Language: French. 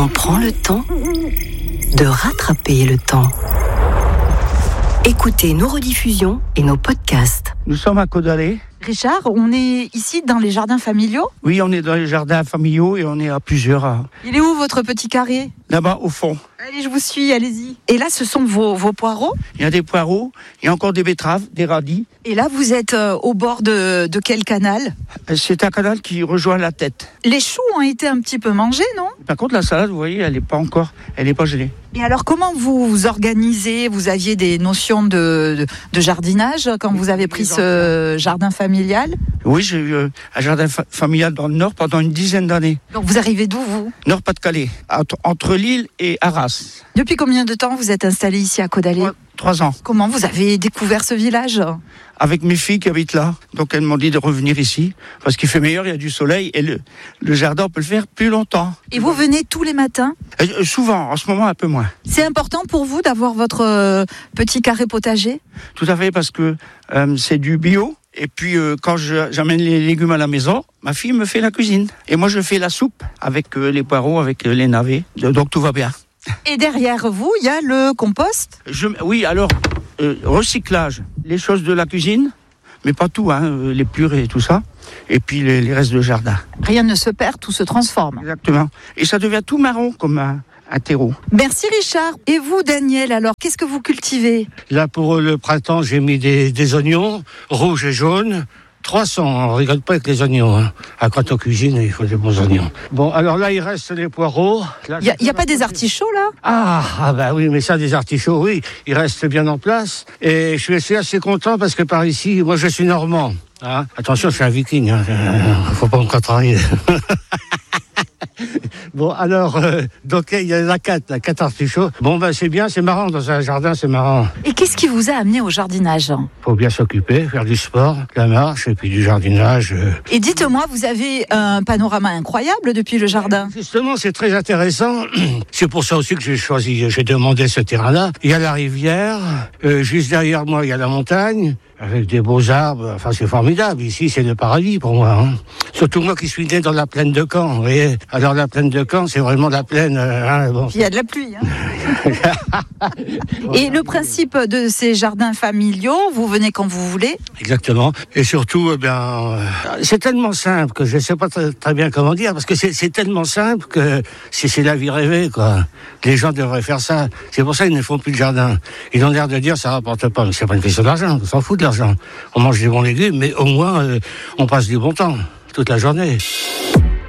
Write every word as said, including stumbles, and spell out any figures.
On prend le temps de rattraper le temps. Écoutez nos rediffusions et nos podcasts. Nous sommes à Caudalais. Richard, on est ici dans les jardins familiaux ? Oui, on est dans les jardins familiaux et on est à plusieurs. Il est où votre petit carré ? Là-bas, au fond. Allez, je vous suis, allez-y. Et là, ce sont vos, vos poireaux ? Il y a des poireaux, il y a encore des betteraves, des radis. Et là, vous êtes euh, au bord de, de quel canal ? C'est un canal qui rejoint la tête. Les choux ont été un petit peu mangés, non ? Par contre, la salade, vous voyez, elle n'est pas encore, elle n'est pas gelée. Et alors, comment vous vous organisez ? Vous aviez des notions de, de, de jardinage quand vous avez pris ce jardin familial ? Oui, j'ai eu euh, un jardin fa- familial dans le Nord pendant une dizaine d'années. Donc, vous arrivez d'où, vous ? Nord-Pas-de-Calais, entre, entre Lille et Arras. Depuis combien de temps vous êtes installé ici à Caudalais ? Trois, trois ans. Comment vous avez découvert ce village ? Avec mes filles qui habitent là. Donc elles m'ont dit de revenir ici, parce qu'il fait meilleur, il y a du soleil, et le, le jardin, on peut le faire plus longtemps. Et vous venez tous les matins ? Euh, souvent, en ce moment, un peu moins. C'est important pour vous d'avoir votre euh, petit carré potager ? Tout à fait, parce que euh, c'est du bio. Et puis, euh, quand je, j'amène les légumes à la maison, ma fille me fait la cuisine. Et moi, je fais la soupe avec euh, les poireaux, avec euh, les navets. Donc, tout va bien. Et derrière vous, il y a le compost ? Je, oui, alors, euh, recyclage. Les choses de la cuisine, mais pas tout, hein, euh, les purées et tout ça. Et puis, les, les restes de jardin. Rien ne se perd, tout se transforme. Exactement. Et ça devient tout marron, comme un... un terreau. Merci Richard. Et vous Daniel, alors, qu'est-ce que vous cultivez ? Là, pour le printemps, j'ai mis des, des oignons, rouges et jaunes. trois cents, on ne rigole pas avec les oignons. Hein. À quand on cuisine, il faut des bons oignons. Bon, alors là, il reste les poireaux. Il n'y a, y a pas des artichauts, là ? Ah, ah bah oui, mais ça, des artichauts, oui, ils restent bien en place. Et je suis assez, assez content parce que par ici, moi, je suis normand. Hein. Attention, je suis un viking, hein. Faut pas me contrarier. Bon, alors, euh, donc il y a la quatre, la quatre artichauts. Bon, ben c'est bien, c'est marrant, dans un jardin, c'est marrant. Et qu'est-ce qui vous a amené au jardinage ? Faut bien s'occuper, faire du sport, de la marche, et puis du jardinage. Euh... Et dites-moi, vous avez un panorama incroyable depuis le jardin ? Justement, c'est très intéressant. C'est pour ça aussi que j'ai choisi, j'ai demandé ce terrain-là. Il y a la rivière, euh, juste derrière moi, il y a la montagne, avec des beaux arbres. Enfin, c'est formidable. Ici, c'est le paradis pour moi. Hein. Surtout moi qui suis né dans la plaine de Caen, vous voyez. Alors, la plaine de Caen, c'est vraiment la plaine... Euh, hein, bon. Il y a de la pluie. Hein. Et le principe de ces jardins familiaux, vous venez quand vous voulez ? Exactement. Et surtout, eh bien, euh, c'est tellement simple que je ne sais pas très, très bien comment dire, parce que c'est, c'est tellement simple que c'est, c'est la vie rêvée, quoi. Les gens devraient faire ça. C'est pour ça qu'ils ne font plus de jardin. Ils ont l'air de dire ça rapporte pas, mais c'est pas une question d'argent. On s'en fout de l'argent. On mange des bons légumes, mais au moins, euh, on passe du bon temps toute la journée.